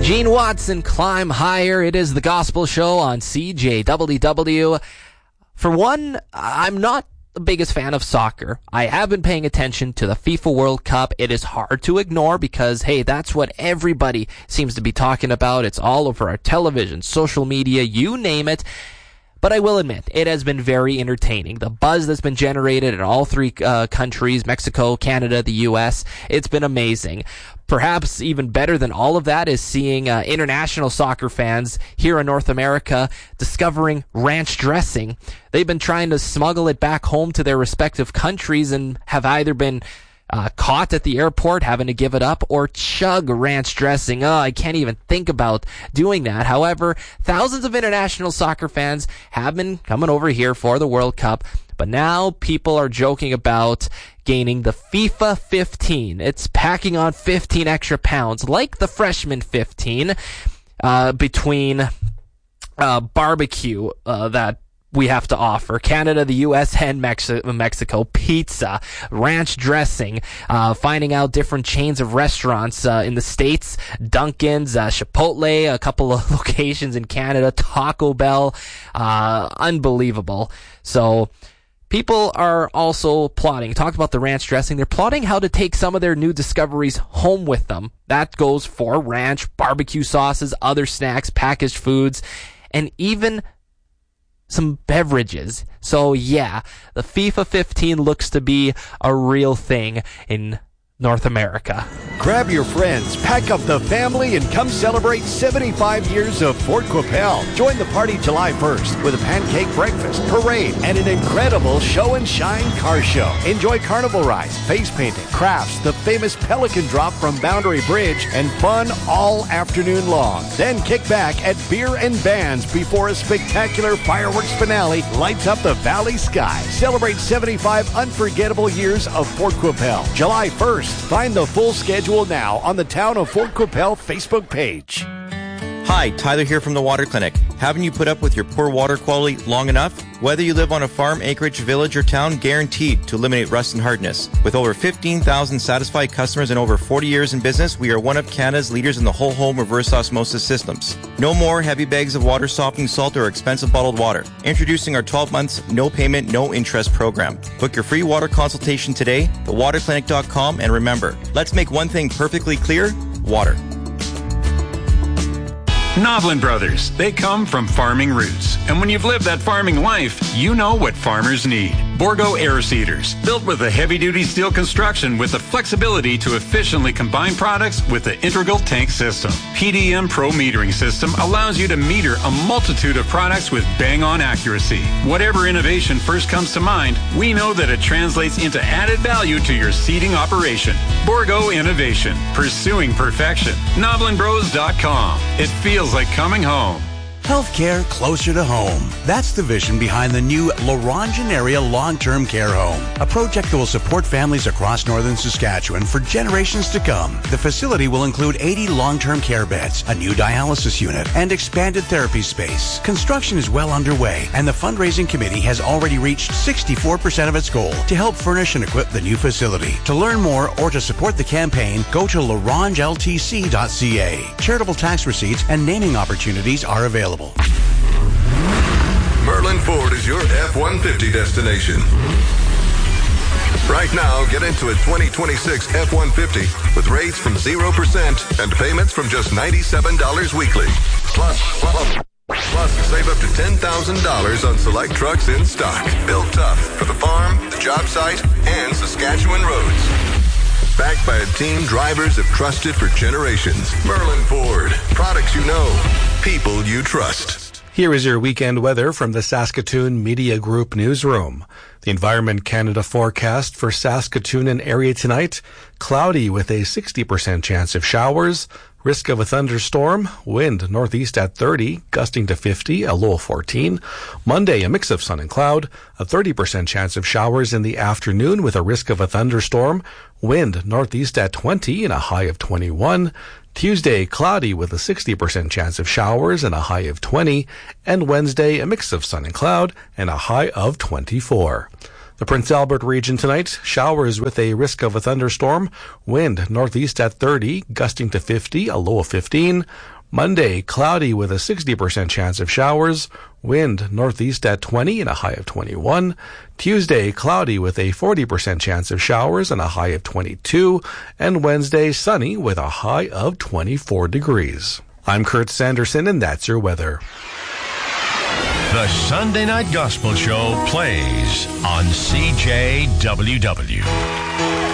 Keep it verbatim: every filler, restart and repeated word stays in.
Gene Watson, Climb Higher. It is the Gospel Show on C J W W. For one, I'm not the biggest fan of soccer. I have been paying attention to the FIFA World Cup. It is hard to ignore because, hey, that's what everybody seems to be talking about. It's all over our television, social media, you name it. But I will admit, it has been very entertaining. The buzz that's been generated in all three uh, countries, Mexico, Canada, the U S, it's been amazing. Perhaps even better than all of that is seeing uh, international soccer fans here in North America discovering ranch dressing. They've been trying to smuggle it back home to their respective countries and have either been Uh, caught at the airport having to give it up or chug ranch dressing. Oh, I can't even think about doing that. However, thousands of international soccer fans have been coming over here for the World Cup, but now people are joking about gaining the FIFA fifteen. It's packing on fifteen extra pounds, like the freshman fifteen, uh, between uh, barbecue uh, that we have to offer, Canada, the U S, and Mex- Mexico, pizza, ranch dressing, uh, finding out different chains of restaurants uh, in the States, Dunkin's, uh, Chipotle, a couple of locations in Canada, Taco Bell, uh, unbelievable. So people are also plotting, talked about the ranch dressing, they're plotting how to take some of their new discoveries home with them. That goes for ranch, barbecue sauces, other snacks, packaged foods, and even some beverages. So yeah, the FIFA fifteen looks to be a real thing in North America. Grab your friends, pack up the family, and come celebrate seventy-five years of Fort Qu'Appelle. Join the party July first with a pancake breakfast, parade, and an incredible show and shine car show. Enjoy carnival rides, face painting, crafts, the famous Pelican Drop from Boundary Bridge, and fun all afternoon long. Then kick back at Beer and Bands before a spectacular fireworks finale lights up the valley sky. Celebrate seventy-five unforgettable years of Fort Qu'Appelle. July first. Find the full schedule now on the Town of Fort Qu'Appelle Facebook page. Hi, Tyler here from the Water Clinic. Haven't you put up with your poor water quality long enough? Whether you live on a farm, acreage, village, or town, guaranteed to eliminate rust and hardness. With over fifteen thousand satisfied customers and over forty years in business, we are one of Canada's leaders in the whole home reverse osmosis systems. No more heavy bags of water softening salt or expensive bottled water. Introducing our twelve months, no payment, no interest program. Book your free water consultation today, the water clinic dot com, and remember, let's make one thing perfectly clear, water. Noblin Brothers, they come from farming roots. And when you've lived that farming life, you know what farmers need. Borgo air seeders, built with a heavy-duty steel construction with the flexibility to efficiently combine products with the integral tank system. P D M Pro metering system allows you to meter a multitude of products with bang-on accuracy. Whatever innovation first comes to mind, we know that it translates into added value to your seeding operation. Borgo Innovation, pursuing perfection. Noblin Bros dot com. It feels like coming home. Healthcare closer to home. That's the vision behind the new Laurentian Area Long-Term Care Home, a project that will support families across northern Saskatchewan for generations to come. The facility will include eighty long-term care beds, a new dialysis unit, and expanded therapy space. Construction is well underway, and the fundraising committee has already reached sixty-four percent of its goal to help furnish and equip the new facility. To learn more or to support the campaign, go to larange l t c dot c a. Charitable tax receipts and naming opportunities are available. Merlin Ford is your F one fifty destination. Right now, get into a twenty twenty-six F one fifty with rates from zero percent and payments from just ninety-seven dollars weekly. Plus, plus, plus save up to ten thousand dollars on select trucks in stock. Built tough for the farm, the job site, and Saskatchewan roads. Backed by a team drivers have trusted for generations. Merlin Ford. Products you know. People you trust. Here is your weekend weather from the Saskatoon Media Group newsroom. The Environment Canada forecast for Saskatoon and area tonight, cloudy with a sixty percent chance of showers, risk of a thunderstorm, wind northeast at thirty, gusting to fifty, a low of fourteen. Monday, a mix of sun and cloud, a thirty percent chance of showers in the afternoon with a risk of a thunderstorm, wind northeast at twenty and a high of twenty-one. Tuesday, cloudy with a sixty percent chance of showers and a high of twenty. And Wednesday, a mix of sun and cloud and a high of twenty-four. The Prince Albert region tonight, showers with a risk of a thunderstorm. Wind northeast at thirty, gusting to fifty, a low of fifteen. Monday, cloudy with a sixty percent chance of showers. Wind northeast at twenty and a high of twenty-one. Tuesday, cloudy with a forty percent chance of showers and a high of twenty-two. And Wednesday, sunny with a high of twenty-four degrees. I'm Kurt Sanderson, and that's your weather. The Sunday Night Gospel Show plays on C J W W.